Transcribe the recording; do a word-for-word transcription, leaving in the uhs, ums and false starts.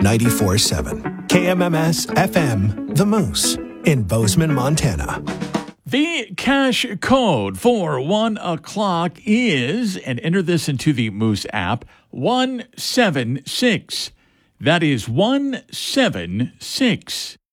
ninety-four seven. K M M S F M, The Moose, in Bozeman, Montana. The cash code for one o'clock is, and enter this into the Moose app, one seven six. That is one seven six.